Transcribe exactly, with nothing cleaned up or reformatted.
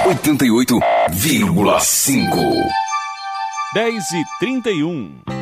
oitenta e oito vírgula cinco. dez e trinta e um.